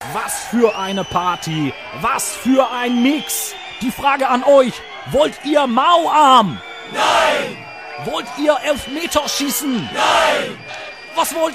Was für eine Party! Was für ein Mix! Die Frage an euch, wollt ihr Mauarm? Nein! Wollt ihr Elfmeterschießen? Nein! Was wollt